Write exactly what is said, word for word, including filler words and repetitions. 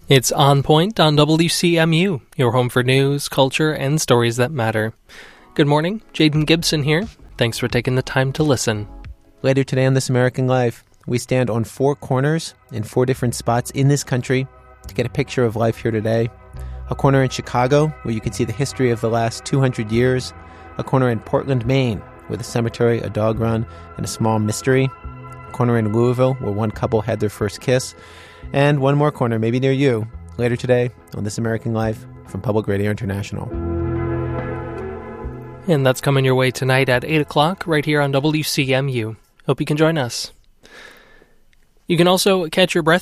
It's On Point on W C M U, your home for news, culture, and stories that matter. Good morning, Jaden Gibson here. Thanks for taking the time to listen. Later today on This American Life, we stand on four corners in four different spots in this country to get a picture of life here today. A corner in Chicago, where you can see the history of the last two hundred years. A corner in Portland, Maine, with a cemetery, a dog run, and a small mystery. A corner in Louisville, where one couple had their first kiss. And one more corner, maybe near you, later today on This American Life from Public Radio International. And that's coming your way tonight at eight o'clock right here on W C M U. Hope you can join us. You can also catch your breath